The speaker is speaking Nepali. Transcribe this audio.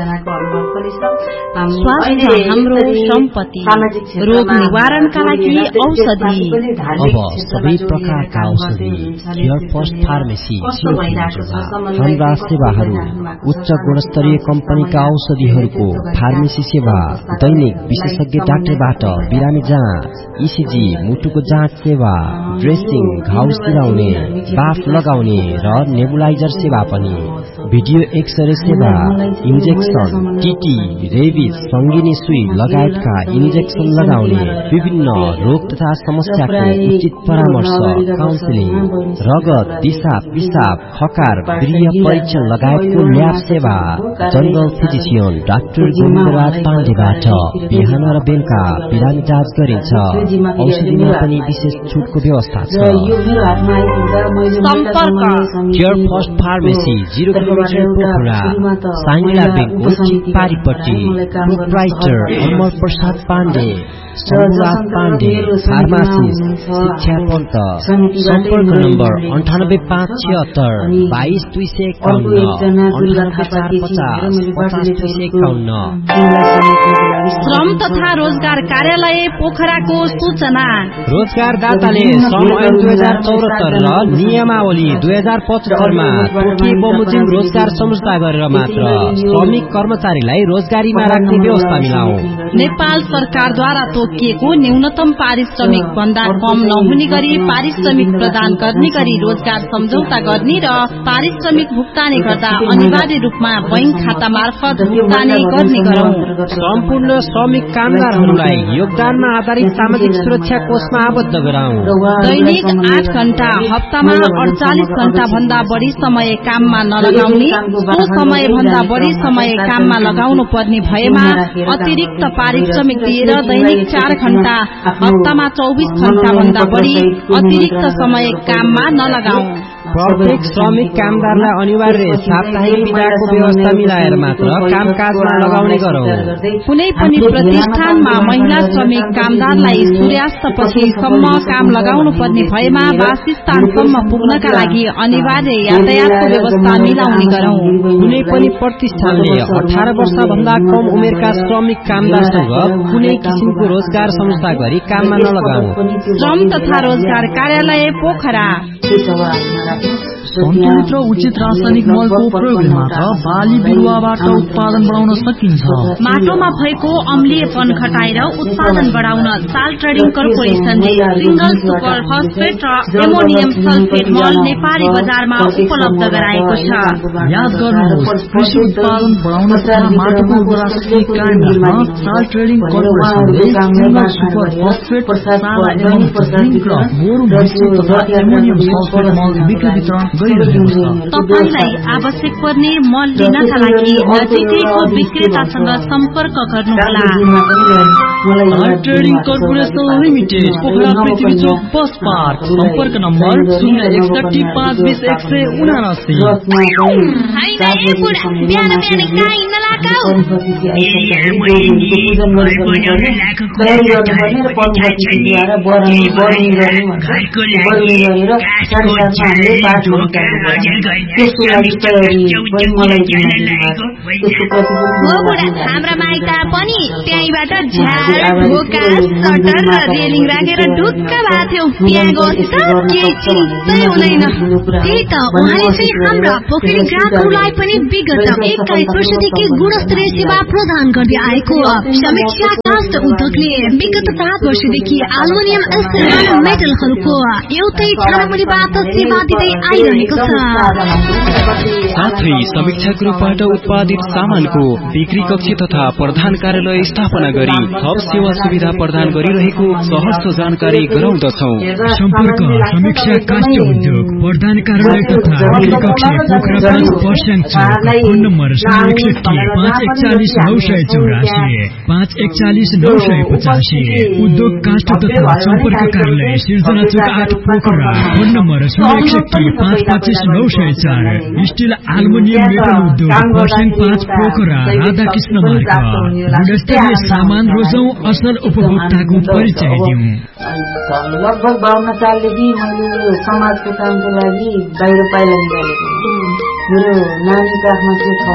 जनाको अनुभव पनि छ। स्वास्थ्य हाम्रो सम्पत्ति, रोग निवारणका लागि औषधि। अब सबै प्रकारका औषधि केयर फर्स्ट फार्मेसी। हाम्रा सेवाहरू उच्च गुणस्तरीय कम्पनीका औषधिहरूको फार्मेसी सेवा, दैनिक विशेषज्ञ डाक्टरबाट बिरामी जाँच, इसिजी, मुटुको जाँच सेवा, ड्रेसिङ, घाउ सिलाउने, बाफ लगाउने र नेबुलाइजर सेवा पनि, भिडियो एक्सरे सेवा, इन्जेक्सन, टीटी, रेबिस, सङ्गिनी सुई लगायतका इन्जेक्सन लगाउने, विभिन्न रोग तथा समस्याको उचित परामर्श, काउन्सिलिङ, रगत, पिसाब, खकार, वीर्य परीक्षण लगायतको ल्याब सेवा। जनरल फिजिसियन डाक्टर गोविन्दराज पाण्डेबाट बिहान र बेलुका बिरामी जाँच गरिन्छ। औषधिमा पनि विशेष छुटको व्यवस्था छ। सम्पर्क care first pharmacy, 0 kilometre Pokhara, साङ्गिला बेङ्कको ठीक पारिपट्टि। प्रोप्राइटर अमर प्रसाद पाण्डे, सम्राट पाण्डे, फार्मासिस्ट, शिक्षा पन्त। सम्पर्क नम्बर 9857 22451 श्रम तथा रोजगार कार्यालय पोखराको सूचना। रोजगारदाताले श्रम ऐन 2074 र नियमावली 2075 मा तोकिएको बमोजिम रोजगार सम्झौता गरेर मात्र श्रमिक कर्मचारीलाई रोजगारीमा राख्ने व्यवस्था मिलाऊ। नेपाल सरकारद्वारा तोकिएको न्यूनतम पारिश्रमिक भन्दा कम नहुने गरी पारिश्रमिक प्रदान गर्ने गरी रोजगार सम्झौता गर्ने र पारिश्रमिक भुक्तानी गर्दा अनिवार्य रूपमा बैंक खाता मार्फत भुक्तानी गर्ने गरौं। सम्पूर्ण श्रमिक कामदारहरूलाई योगदानमा आधारित सामाजिक सुरक्षा कोषमा आबद्ध गराउँ। दैनिक 8 घण्टा, हप्तामा 48 घण्टा भन्दा बढी समय काममा नलगाउने, सो समय भन्दा बढी समय काममा लगाउनु पर्ने भएमा अतिरिक्त पारिश्रमिक दिएर दैनिक 4 घण्टा, हप्तामा 24 घण्टा भन्दा बढी अतिरिक्त समय काममा नलगाऊ। प्रत्येक श्रमिक कामदारलाई अनिवार्य साप्ताहिक बिदाको व्यवस्था मिलाएर मात्र कामकाजमा लगाउने गरौं। कुनै पनि प्रतिष्ठानमा महिला श्रमिक कामदारलाई सूर्यास्तपछि सम्म काम लगाउनु पर्ने भएमा वासस्थानसम्म पुग्नका लागि अनिवार्य यातायातको व्यवस्था मिलाउने गरौं। कुनै पनि प्रतिष्ठानले 18 वर्ष भन्दा कम उमेरका श्रमिक कामदारसँग कुनै किसिमको रोजगार सम्झौता गरी काममा नलगाऊ। श्रम तथा रोजगार कार्यालय पोखरा। सन्तुलित र उचित रासायनिक मलको प्रयोगले मात्र बाली बिरुवाबाट उत्पादन बढाउन सकिन्छ। माटोमा भएको अम्लीयपन घटाएर उत्पादन बढाउन साल ट्रेडिङ कर्पोरेसनले सिंगल सुपर फस्फेट र एमोनियम सल्फेट मल नेपाली बजारमा उपलब्ध गराएको छ। याद गर्नुहोस्, कृषि उत्पादन बढाउन तथा माटोको उर्वरा शक्ति कायम राख्न साल ट्रेडिङ कर्पोरेसनले सिंगल सुपर फस्फेट, साला एमोनियम जिंक र बोरो मिश्रित तथा एमोनियम सल्फेट मल बिक्री वितरण गरिरहेको छ। तपाईलाई आवश्यक पर्ने मल लिनका लागि नजिकैको विक्रेतासँग सम्पर्क गर्नुहोला। ट्रेडिङ कर्पोरेसन लिमिटेड, पोखरा पृथ्वी चोक बस पार्क। सम्पर्क नम्बर 081 हाम्रा माइता पनि त्यहीबाट झार, ढोका, सटर र रेलिङ राखेर ढुक्क भएको थियौ। त्यहाँ गएपछि त केही चिन्तै हुँदैन। त्यही त उहाँले चाहिँ हाम्रा पोखरी ग्राहकहरूलाई पनि विगत 21 वर्षदेखि गुणस्तरीय सेवा प्रदान गर्दै आएको समीक्षा कास्ट उद्योगले विगत 7 वर्षदेखि एल्युमिनियम स्टील मेटलहरूको एउटै ठाउँबाट सेवा दिँदै आइरहेको छ। साथै समीक्षा ग्रुपबाट उत्पादित सामानको बिक्री कक्ष तथा प्रधान कार्यालय स्थापना गरी थप सेवा सुविधा प्रदान गरिरहेको सहज जानकारी गराउँदछौं। सम्पर्क समीक्षा काष्ठ उद्योग प्रधान कार्यालय तथा बिक्री कक्ष पोखरा 5 पर्स्याङ चौक। फोन नम्बर 061 उद्योग काष्ठ तथा सम्पर्क कार्यालय सिर्जना चौक 8 Pokhara. Phone number 061 steel aluminium metal उद्योग पर्स्याङ 5 पोखरा राधाकृष्ण मार्ग। गुणस्तरीय सामान रोजौं, असल उपभोक्ताको परिचय दिउँ। लगभग 52 सालदेखि मैले समाजको कामको लागि बाहिर पाइला निकालेको। मेरो नानी काठमा